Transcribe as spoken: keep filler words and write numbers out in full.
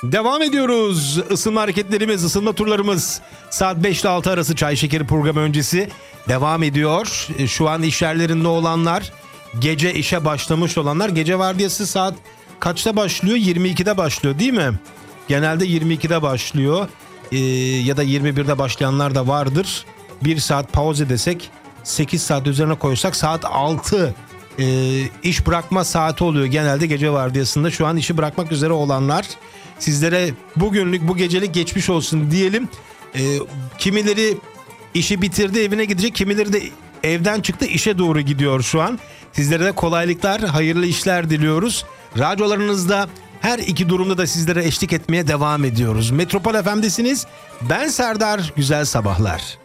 Devam ediyoruz. Isınma hareketlerimiz, ısınma turlarımız saat beş ile altı arası Çay Şekeri programı öncesi devam ediyor. Şu an iş yerlerinde olanlar, gece işe başlamış olanlar, gece vardiyası saat kaçta başlıyor? yirmi ikide başlıyor değil mi? Genelde yirmi ikide başlıyor ee, ya da yirmi birde başlayanlar da vardır. Bir saat pauze desek, sekiz saat üzerine koysak saat altı e, iş bırakma saati oluyor genelde gece vardiyasında. Şu an işi bırakmak üzere olanlar, sizlere bugünlük, bu gecelik geçmiş olsun diyelim. Ee, kimileri işi bitirdi, evine gidecek, kimileri de evden çıktı, işe doğru gidiyor şu an. Sizlere de kolaylıklar, hayırlı işler diliyoruz. Radyolarınızda her iki durumda da sizlere eşlik etmeye devam ediyoruz. Metropol F M'desiniz. Ben Serdar, güzel sabahlar.